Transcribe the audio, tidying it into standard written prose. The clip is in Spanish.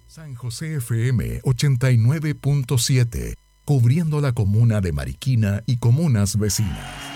San José FM 89.7, cubriendo la comuna de Mariquina y comunas vecinas.